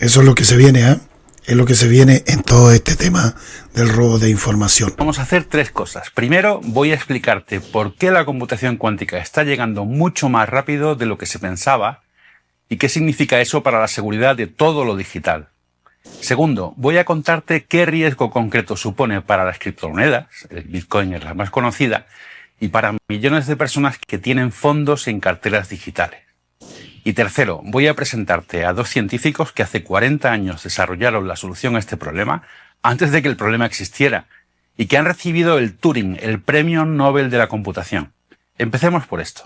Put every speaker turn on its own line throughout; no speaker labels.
Eso es lo que se viene, ¿eh? Es lo que se viene en todo este tema del robo de información.
Vamos a hacer tres cosas. Primero, voy a explicarte por qué la computación cuántica está llegando mucho más rápido de lo que se pensaba y qué significa eso para la seguridad de todo lo digital. Segundo, voy a contarte qué riesgo concreto supone para las criptomonedas, el Bitcoin es la más conocida, y para millones de personas que tienen fondos en carteras digitales. Y tercero, voy a presentarte a dos científicos que hace 40 años desarrollaron la solución a este problema antes de que el problema existiera y que han recibido el Turing, el Premio Nobel de la Computación. Empecemos por esto.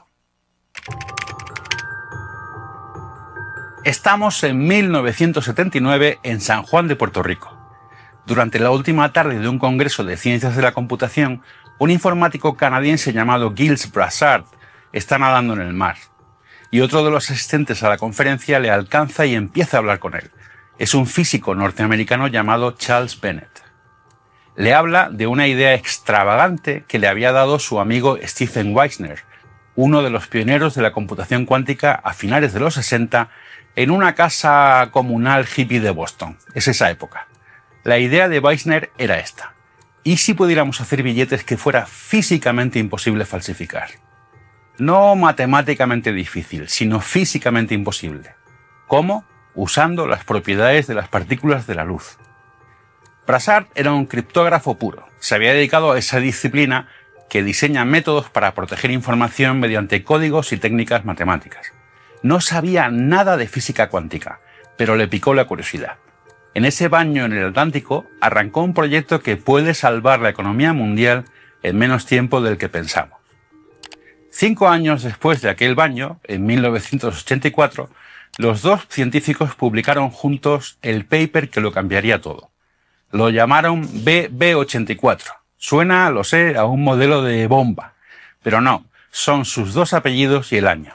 Estamos en 1979 en San Juan de Puerto Rico. Durante la última tarde de un congreso de ciencias de la computación, un informático canadiense llamado Gilles Brassard está nadando en el mar. Y otro de los asistentes a la conferencia le alcanza y empieza a hablar con él. Es un físico norteamericano llamado Charles Bennett. Le habla de una idea extravagante que le había dado su amigo Stephen Weisner, uno de los pioneros de la computación cuántica a finales de los 60, en una casa comunal hippie de Boston. Es esa época. La idea de Weisner era esta. ¿Y si pudiéramos hacer billetes que fuera físicamente imposible falsificar? No matemáticamente difícil, sino físicamente imposible. ¿Cómo? Usando las propiedades de las partículas de la luz. Brassard era un criptógrafo puro. Se había dedicado a esa disciplina que diseña métodos para proteger información mediante códigos y técnicas matemáticas. No sabía nada de física cuántica, pero le picó la curiosidad. En ese baño en el Atlántico arrancó un proyecto que puede salvar la economía mundial en menos tiempo del que pensamos. 5 años después de aquel baño, en 1984, los dos científicos publicaron juntos el paper que lo cambiaría todo. Lo llamaron BB84. Suena, lo sé, a un modelo de bomba, pero no, son sus dos apellidos y el año.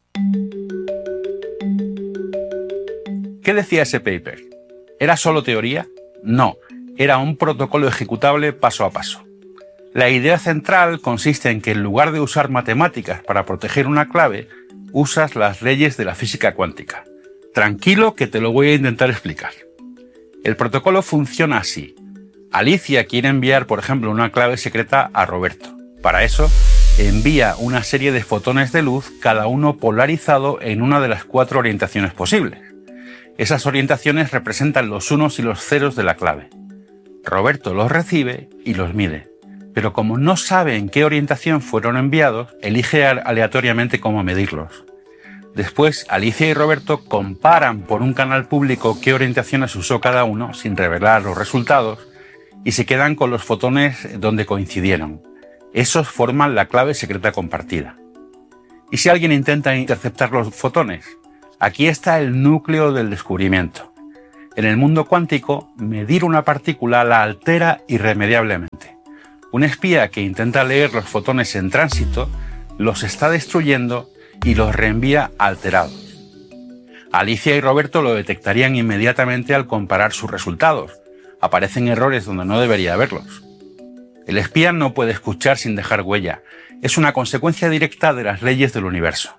¿Qué decía ese paper? ¿Era solo teoría? No, era un protocolo ejecutable paso a paso. La idea central consiste en que en lugar de usar matemáticas para proteger una clave, usas las leyes de la física cuántica. Tranquilo que te lo voy a intentar explicar. El protocolo funciona así. Alicia quiere enviar, por ejemplo, una clave secreta a Roberto. Para eso, envía una serie de fotones de luz, cada uno polarizado en una de las 4 orientaciones posibles. Esas orientaciones representan los unos y los ceros de la clave. Roberto los recibe y los mide. Pero como no sabe en qué orientación fueron enviados, elige aleatoriamente cómo medirlos. Después, Alicia y Roberto comparan por un canal público qué orientaciones usó cada uno sin revelar los resultados y se quedan con los fotones donde coincidieron. Esos forman la clave secreta compartida. ¿Y si alguien intenta interceptar los fotones? Aquí está el núcleo del descubrimiento. En el mundo cuántico, medir una partícula la altera irremediablemente. Un espía que intenta leer los fotones en tránsito los está destruyendo y los reenvía alterados. Alicia y Roberto lo detectarían inmediatamente al comparar sus resultados. Aparecen errores donde no debería haberlos. El espía no puede escuchar sin dejar huella. Es una consecuencia directa de las leyes del universo.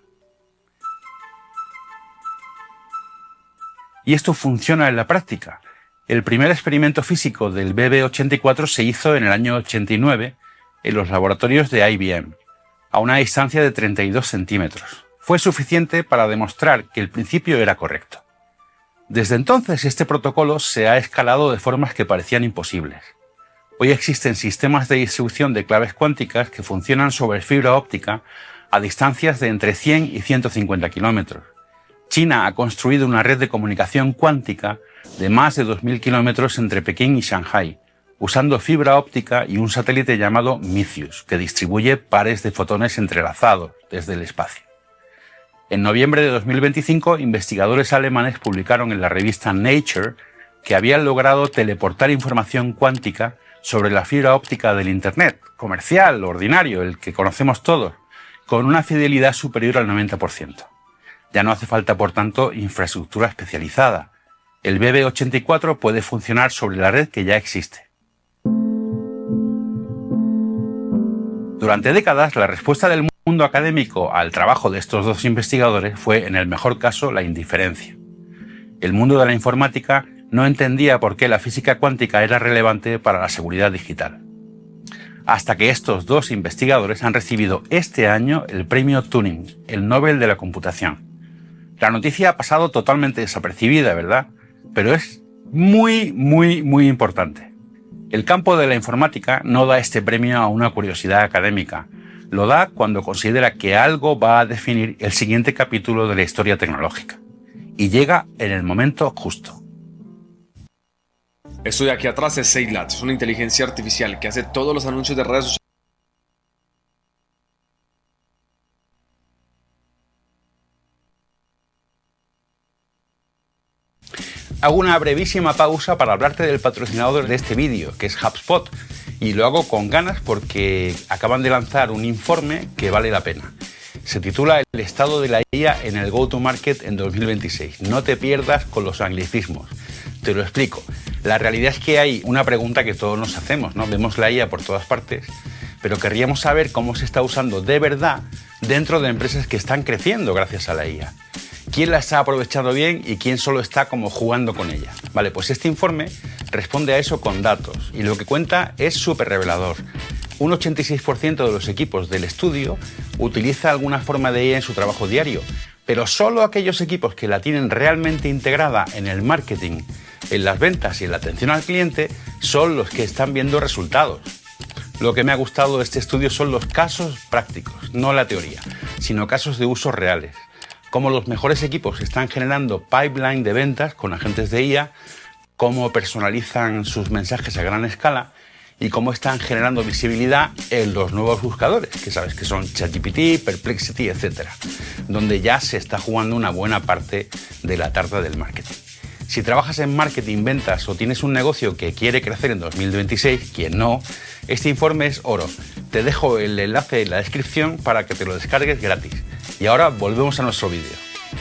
Y esto funciona en la práctica. El primer experimento físico del BB84 se hizo en el año 89 en los laboratorios de IBM, a una distancia de 32 centímetros. Fue suficiente para demostrar que el principio era correcto. Desde entonces, este protocolo se ha escalado de formas que parecían imposibles. Hoy existen sistemas de distribución de claves cuánticas que funcionan sobre fibra óptica a distancias de entre 100 y 150 kilómetros. China ha construido una red de comunicación cuántica de más de 2.000 kilómetros entre Pekín y Shanghái, usando fibra óptica y un satélite llamado Micius, que distribuye pares de fotones entrelazados desde el espacio. En noviembre de 2025, investigadores alemanes publicaron en la revista Nature que habían logrado teleportar información cuántica sobre la fibra óptica del Internet, comercial, ordinario, el que conocemos todos, con una fidelidad superior al 90%. Ya no hace falta, por tanto, infraestructura especializada. El BB84 puede funcionar sobre la red que ya existe. Durante décadas, la respuesta del mundo académico al trabajo de estos dos investigadores fue, en el mejor caso, la indiferencia. El mundo de la informática no entendía por qué la física cuántica era relevante para la seguridad digital. Hasta que estos dos investigadores han recibido este año el premio Turing, el Nobel de la computación. La noticia ha pasado totalmente desapercibida, ¿verdad? Pero es muy importante. El campo de la informática no da este premio a una curiosidad académica. Lo da cuando considera que algo va a definir el siguiente capítulo de la historia tecnológica. Y llega en el momento justo.
Esto de aquí atrás es Seidlat, es una inteligencia artificial que hace todos los anuncios de redes sociales.
Hago una brevísima pausa para hablarte del patrocinador de este vídeo, que es HubSpot, y lo hago con ganas porque acaban de lanzar un informe que vale la pena. Se titula El estado de la IA en el go-to-market en 2026. No te pierdas con los anglicismos. Te lo explico. La realidad es que hay una pregunta que todos nos hacemos, ¿no? Vemos la IA por todas partes, pero querríamos saber cómo se está usando de verdad dentro de empresas que están creciendo gracias a la IA. ¿Quién la está aprovechando bien y quién solo está como jugando con ella? Vale, pues este informe responde a eso con datos y lo que cuenta es súper revelador. Un 86% de los equipos del estudio utiliza alguna forma de IA en su trabajo diario, pero solo aquellos equipos que la tienen realmente integrada en el marketing, en las ventas y en la atención al cliente son los que están viendo resultados. Lo que me ha gustado de este estudio son los casos prácticos, no la teoría, sino casos de usos reales. Cómo los mejores equipos están generando pipeline de ventas con agentes de IA, cómo personalizan sus mensajes a gran escala y cómo están generando visibilidad en los nuevos buscadores, que sabes que son ChatGPT, Perplexity, etc., donde ya se está jugando una buena parte de la tarta del marketing. Si trabajas en marketing, ventas o tienes un negocio que quiere crecer en 2026, quien no, este informe es oro. Te dejo el enlace en la descripción para que te lo descargues gratis. Y ahora volvemos a nuestro vídeo.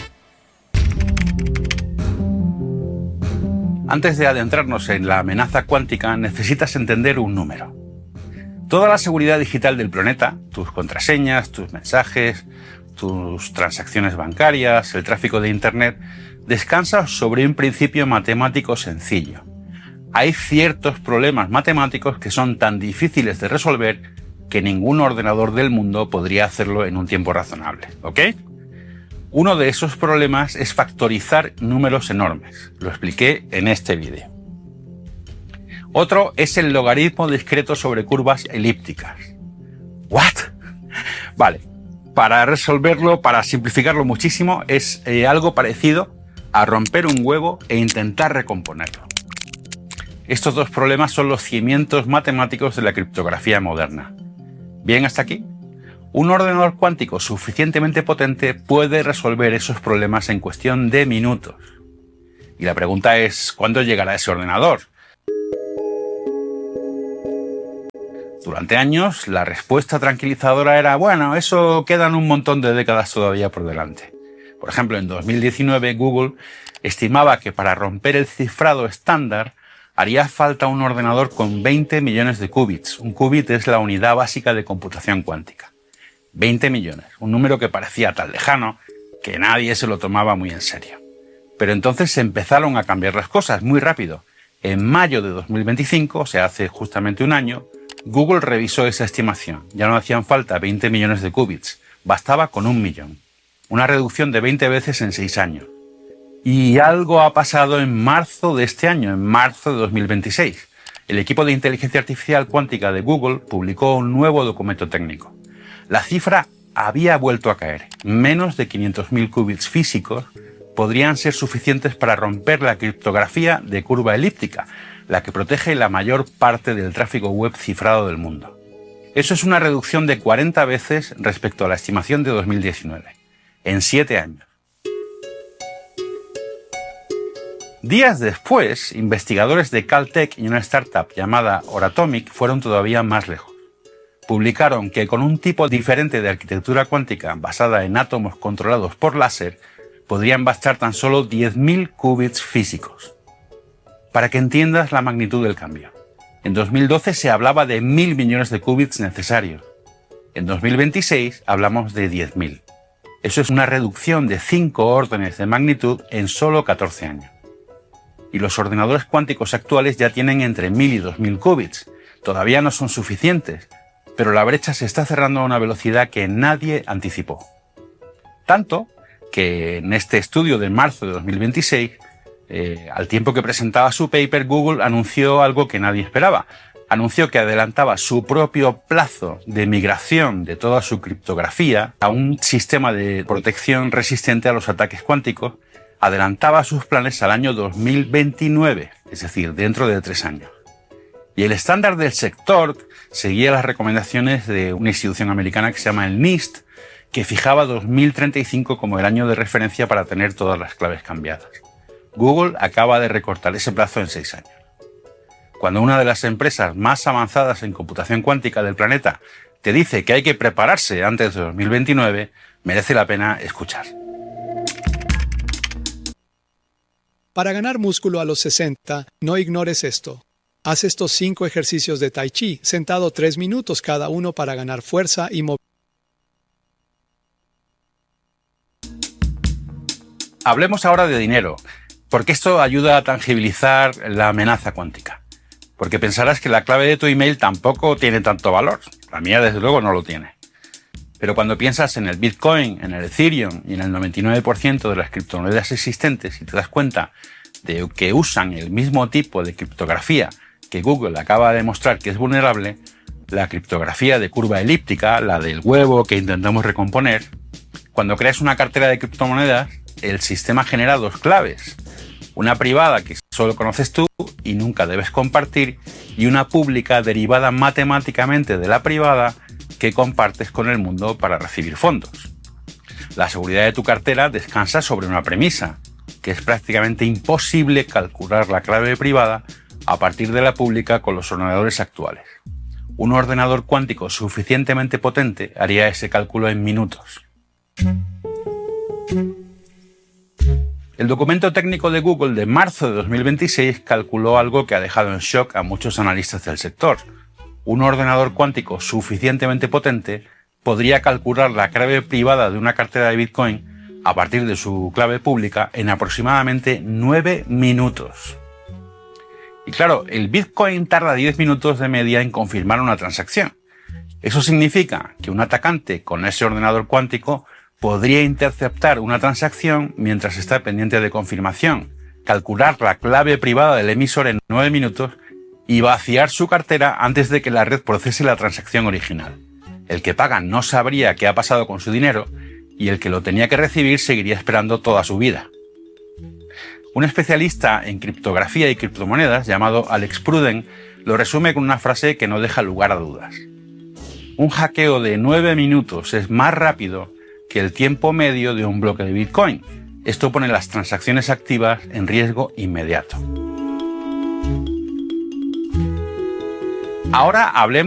Antes de adentrarnos en la amenaza cuántica, necesitas entender un número. Toda la seguridad digital del planeta, tus contraseñas, tus mensajes, tus transacciones bancarias, el tráfico de Internet, descansa sobre un principio matemático sencillo. Hay ciertos problemas matemáticos que son tan difíciles de resolver que ningún ordenador del mundo podría hacerlo en un tiempo razonable, ¿ok? Uno de esos problemas es factorizar números enormes. Lo expliqué en este vídeo. Otro es el logaritmo discreto sobre curvas elípticas. ¿What? Vale, para resolverlo, para simplificarlo muchísimo, es algo parecido a romper un huevo e intentar recomponerlo. Estos dos problemas son los cimientos matemáticos de la criptografía moderna. ¿Bien hasta aquí? Un ordenador cuántico suficientemente potente puede resolver esos problemas en cuestión de minutos. Y la pregunta es, ¿cuándo llegará ese ordenador? Durante años, la respuesta tranquilizadora era, bueno, eso quedan un montón de décadas todavía por delante. Por ejemplo, en 2019 Google estimaba que para romper el cifrado estándar haría falta un ordenador con 20 millones de qubits. Un qubit es la unidad básica de computación cuántica. 20 millones, un número que parecía tan lejano que nadie se lo tomaba muy en serio. Pero entonces se empezaron a cambiar las cosas muy rápido. En mayo de 2025, o sea, hace justamente un año, Google revisó esa estimación. Ya no hacían falta 20 millones de qubits, bastaba con 1 millón. Una reducción de 20 veces en 6 años. Y algo ha pasado en marzo de este año, en marzo de 2026. El equipo de inteligencia artificial cuántica de Google publicó un nuevo documento técnico. La cifra había vuelto a caer. Menos de 500.000 qubits físicos podrían ser suficientes para romper la criptografía de curva elíptica, la que protege la mayor parte del tráfico web cifrado del mundo. Eso es una reducción de 40 veces respecto a la estimación de 2019. En 7 años. Días después, investigadores de Caltech y una startup llamada Oratomic fueron todavía más lejos. Publicaron que con un tipo diferente de arquitectura cuántica basada en átomos controlados por láser, podrían bastar tan solo 10.000 qubits físicos. Para que entiendas la magnitud del cambio. En 2012 se hablaba de 1.000 millones de qubits necesarios. En 2026 hablamos de 10.000. Eso es una reducción de 5 órdenes de magnitud en solo 14 años. Y los ordenadores cuánticos actuales ya tienen entre 1000 y 2000 qubits. Todavía no son suficientes, pero la brecha se está cerrando a una velocidad que nadie anticipó. Tanto que en este estudio de marzo de 2026, al tiempo que presentaba su paper, Google anunció algo que nadie esperaba. Anunció que adelantaba su propio plazo de migración de toda su criptografía a un sistema de protección resistente a los ataques cuánticos. Adelantaba sus planes al año 2029, es decir, dentro de 3 años. Y el estándar del sector seguía las recomendaciones de una institución americana que se llama el NIST, que fijaba 2035 como el año de referencia para tener todas las claves cambiadas. Google acaba de recortar ese plazo en 6 años. Cuando una de las empresas más avanzadas en computación cuántica del planeta te dice que hay que prepararse antes de 2029, merece la pena escuchar.
Para ganar músculo a los 60, no ignores esto. Haz estos 5 ejercicios de Tai Chi, sentado 3 minutos cada uno para ganar fuerza y movilidad.
Hablemos ahora de dinero, porque esto ayuda a tangibilizar la amenaza cuántica. Porque pensarás que la clave de tu email tampoco tiene tanto valor. La mía, desde luego, no lo tiene. Pero cuando piensas en el Bitcoin, en el Ethereum y en el 99% de las criptomonedas existentes y te das cuenta de que usan el mismo tipo de criptografía que Google acaba de demostrar que es vulnerable, la criptografía de curva elíptica, la del huevo que intentamos recomponer, cuando creas una cartera de criptomonedas, el sistema genera 2 claves. Una privada que solo conoces tú y nunca debes compartir, y una pública derivada matemáticamente de la privada que compartes con el mundo para recibir fondos. La seguridad de tu cartera descansa sobre una premisa, que es prácticamente imposible calcular la clave privada a partir de la pública con los ordenadores actuales. Un ordenador cuántico suficientemente potente haría ese cálculo en minutos. El documento técnico de Google de marzo de 2026 calculó algo que ha dejado en shock a muchos analistas del sector. Un ordenador cuántico suficientemente potente podría calcular la clave privada de una cartera de Bitcoin a partir de su clave pública en aproximadamente 9 minutos. Y claro, el Bitcoin tarda 10 minutos de media en confirmar una transacción. Eso significa que un atacante con ese ordenador cuántico podría interceptar una transacción mientras está pendiente de confirmación, calcular la clave privada del emisor en 9 minutos y vaciar su cartera antes de que la red procese la transacción original. El que paga no sabría qué ha pasado con su dinero y el que lo tenía que recibir seguiría esperando toda su vida. Un especialista en criptografía y criptomonedas llamado Alex Pruden lo resume con una frase que no deja lugar a dudas. Un hackeo de 9 minutos es más rápido que el tiempo medio de un bloque de Bitcoin. Esto pone las transacciones activas en riesgo inmediato. Ahora hablemos